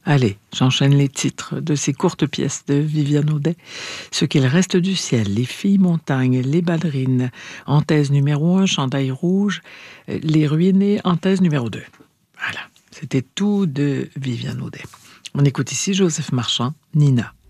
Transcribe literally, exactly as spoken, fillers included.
Allez, j'enchaîne les titres de ces courtes pièces de Viviane Audet. Ce qu'il reste du ciel, Les filles montagnes, Les ballerines, en thèse numéro un, Chandail rouge, Les ruinés, en thèse numéro deux. Voilà, c'était tout de Viviane Audet. On écoute ici Joseph Marchand, Nina.